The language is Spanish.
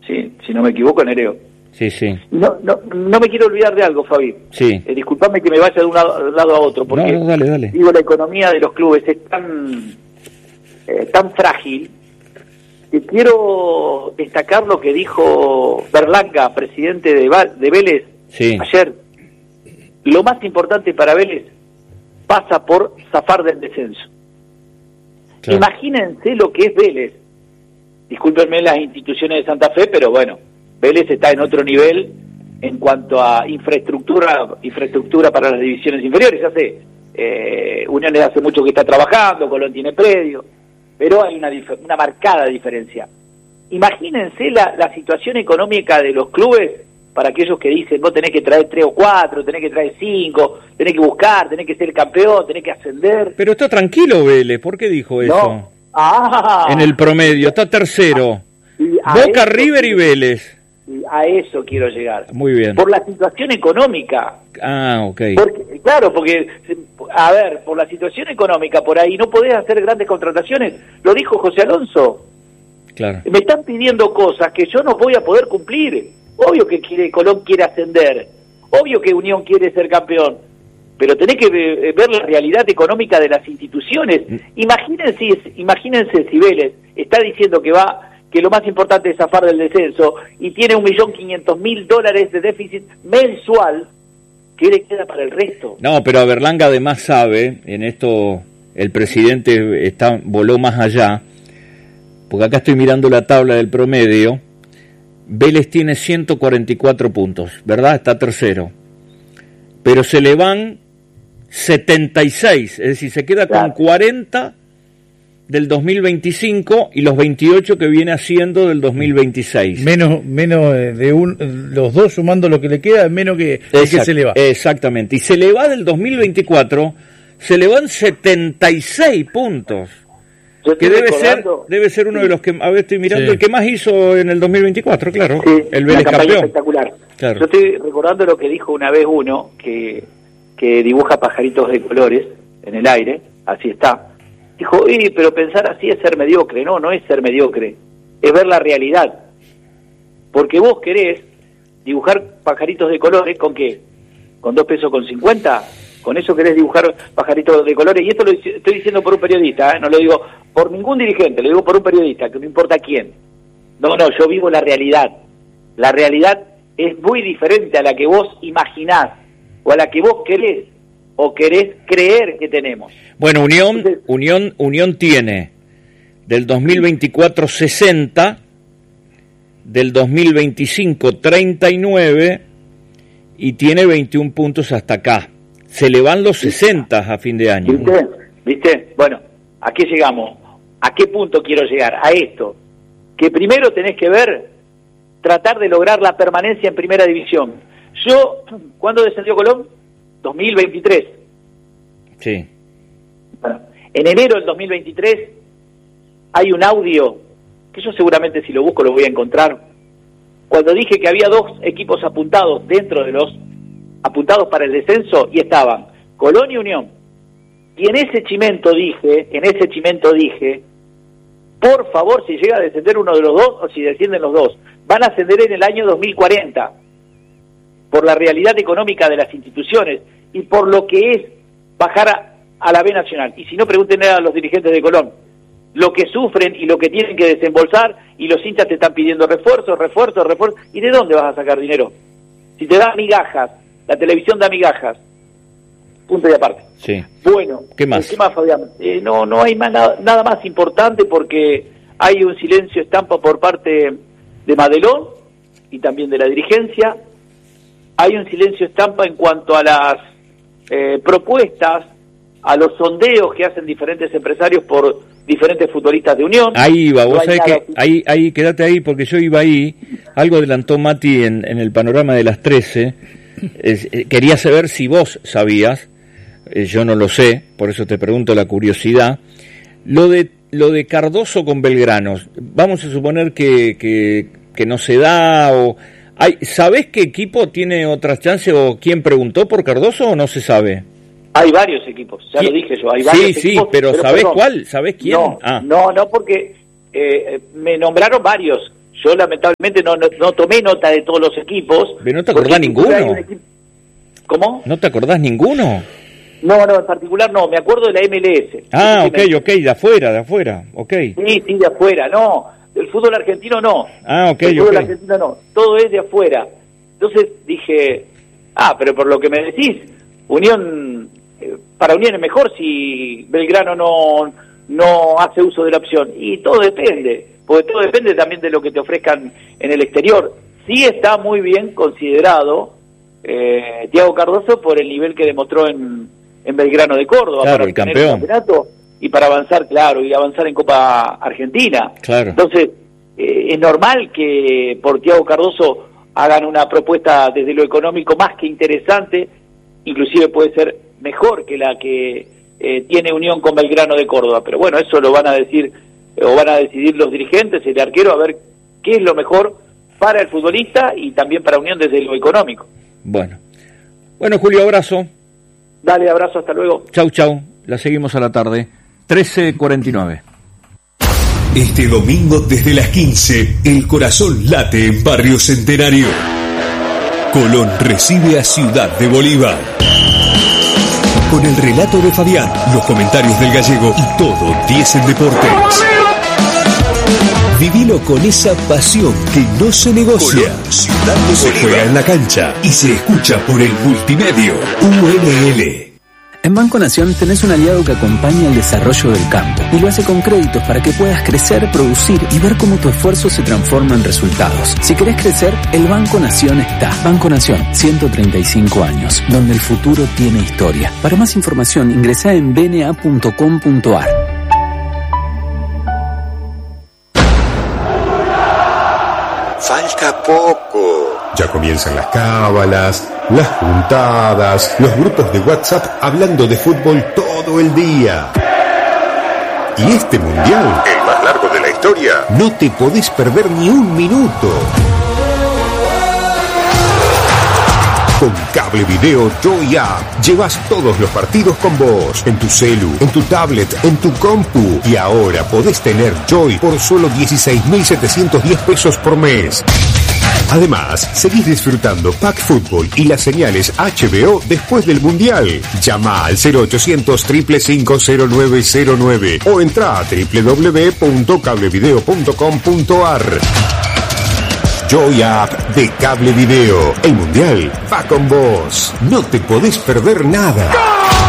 Sí, si no me equivoco, Nereo. Sí, sí. No me quiero olvidar de algo, Fabi. Sí. Disculpame que me vaya de un lado a otro, porque no, dale. Digo, la economía de los clubes es tan frágil que quiero destacar lo que dijo Berlanga, presidente de Vélez, ayer. Lo más importante para Vélez pasa por zafar del descenso. Claro. Imagínense lo que es Vélez. Discúlpenme las instituciones de Santa Fe, pero bueno, Vélez está en otro nivel en cuanto a infraestructura para las divisiones inferiores. Ya sé, Unión hace mucho que está trabajando, Colón tiene predio, pero hay una marcada diferencia. Imagínense la situación económica de los clubes para aquellos que dicen, vos tenés que traer 3 o 4, tenés que traer 5, tenés que buscar, tenés que ser campeón, tenés que ascender. Pero está tranquilo Vélez, ¿por qué dijo eso? No. En el promedio, está tercero. Boca, River y Vélez. A eso quiero llegar. Muy bien. Por la situación económica. Ok. Porque, a ver, por la situación económica, por ahí no podés hacer grandes contrataciones. Lo dijo José Alonso. Claro. Me están pidiendo cosas que yo no voy a poder cumplir. Obvio que Colón quiere ascender. Obvio que Unión quiere ser campeón. Pero tenés que ver la realidad económica de las instituciones. Imagínense si Vélez está diciendo que lo más importante es zafar del descenso y tiene $1.500.000 de déficit mensual. ¿Qué le queda para el resto? No, pero Berlanga además sabe, en esto el presidente voló más allá, porque acá estoy mirando la tabla del promedio. Vélez tiene 144 puntos, ¿verdad? Está tercero. Pero se le van 76, es decir, se queda con 40 del 2025 y los 28 que viene haciendo del 2026. Menos de los dos sumando lo que le queda, menos que el que se le va. Exactamente. Y se le va del 2024, se le van 76 puntos. Que debe ser uno de los que, a ver, estoy mirando, el que más hizo en el 2024, claro. Sí, el Vélez campeón. Espectacular. Claro. Yo estoy recordando lo que dijo una vez uno que dibuja pajaritos de colores en el aire, así está. Dijo, pero pensar así es ser mediocre. No es ser mediocre, es ver la realidad. Porque vos querés dibujar pajaritos de colores, ¿con qué? ¿Con 2.50 pesos? ¿Con eso querés dibujar pajaritos de colores? Y esto lo estoy diciendo por un periodista, no lo digo por ningún dirigente, lo digo por un periodista, que no importa quién. No, yo vivo la realidad. La realidad es muy diferente a la que vos imaginás o a la que vos querés o querés creer que tenemos. Bueno, Unión tiene del 2024 60, del 2025 39 y tiene 21 puntos hasta acá. Se le van los 60 a fin de año. ¿Viste? Bueno, ¿a qué llegamos? ¿A qué punto quiero llegar? A esto. Que primero tenés que tratar de lograr la permanencia en primera división. ¿Cuándo descendió Colón? 2023. Sí. Bueno, en enero del 2023 hay un audio, que yo seguramente si lo busco lo voy a encontrar, cuando dije que había 2 equipos apuntados dentro de los apuntados para el descenso y estaban Colón y Unión. Y en ese chimento dije, por favor, si llega a descender uno de los dos o si descienden los dos, van a ascender en el año 2040, por la realidad económica de las instituciones y por lo que es bajar a la B Nacional. Y si no, pregúntenle a los dirigentes de Colón lo que sufren y lo que tienen que desembolsar, y los hinchas te están pidiendo refuerzo. ¿Y de dónde vas a sacar dinero? Si te da migajas, la televisión da migajas. Punto y aparte. Sí. Bueno, ¿qué más, Fabián? No hay nada más importante, porque hay un silencio estampa por parte de Madelón y también de la dirigencia. Hay un silencio estampa en cuanto a las propuestas, a los sondeos que hacen diferentes empresarios por diferentes futbolistas de Unión. Ahí va, vos sabés que ahí quédate ahí, porque yo iba ahí, algo adelantó Mati en el panorama de las 13, quería saber si vos sabías, yo no lo sé, por eso te pregunto la curiosidad, lo de Cardoso con Belgrano, vamos a suponer que no se da, o ¿sabés qué equipo tiene otras chances o quién preguntó por Cardoso o no se sabe? Hay varios equipos, ya lo dije yo, hay varios equipos. Pero ¿sabés cuál? ¿Sabés quién? No, porque me nombraron varios. Yo lamentablemente no tomé nota de todos los equipos. ¿Pero no te acordás ninguno? ¿Cómo? ¿No te acordás ninguno? No, en particular no, me acuerdo de la MLS. Ah, ok, de afuera, ok. Sí, de afuera, no, del fútbol argentino no. Ah, ok, del fútbol argentino no, todo es de afuera. Entonces dije, pero por lo que me decís, Unión, para Unión es mejor si Belgrano no hace uso de la opción. Y todo depende, porque todo depende también de lo que te ofrezcan en el exterior. Sí está muy bien considerado Thiago Cardoso por el nivel que demostró en Belgrano de Córdoba, claro, para el campeón, campeonato y para avanzar, y avanzar en Copa Argentina. Claro. Entonces, es normal que por Thiago Cardoso hagan una propuesta desde lo económico más que interesante, inclusive puede ser mejor que la que tiene Unión con Belgrano de Córdoba. Pero bueno, eso lo van a decir, o van a decidir los dirigentes, el arquero, a ver qué es lo mejor para el futbolista y también para Unión desde lo económico. Bueno, Julio, abrazo. Dale, abrazo, hasta luego. Chau, la seguimos a la tarde, 13:49. Este domingo desde las 15, el corazón late en Barrio Centenario. Colón recibe a Ciudad de Bolívar. Con el relato de Fabián, los comentarios del gallego y todo 10 en deportes. Vivilo con esa pasión que no se negocia. Colón, Ciudad de Bolívar. Se juega en la cancha y se escucha por el multimedio UNL. En Banco Nación tenés un aliado que acompaña el desarrollo del campo y lo hace con créditos para que puedas crecer, producir y ver cómo tu esfuerzo se transforma en resultados. Si querés crecer, el Banco Nación está. Banco Nación, 135 años, donde el futuro tiene historia. Para más información, ingresá en bna.com.ar. Falta poco. Ya comienzan las cábalas, las juntadas, los grupos de WhatsApp hablando de fútbol todo el día. Y este mundial, el más largo de la historia, no te podés perder ni un minuto. Con Cable Video Joy App llevas todos los partidos con vos, en tu celu, en tu tablet, en tu compu. Y ahora podés tener Joy por solo 16.710 pesos por mes. Además, seguís disfrutando Pack Fútbol y las señales HBO después del Mundial. Llama al 0800-555-0909 o entra a www.cablevideo.com.ar. Joy App de Cable Video. El Mundial va con vos. No te podés perder nada.